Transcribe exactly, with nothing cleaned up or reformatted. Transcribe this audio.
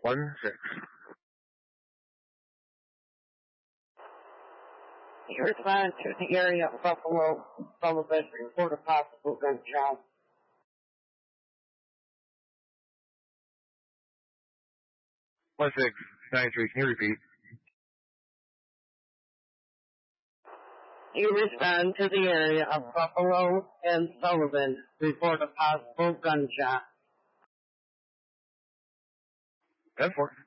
one six. You respond to the area of Buffalo Sullivan, report a possible gunshot. one six nine three, can you repeat? You respond to the area of Buffalo and Sullivan, report a possible gunshot. ten four.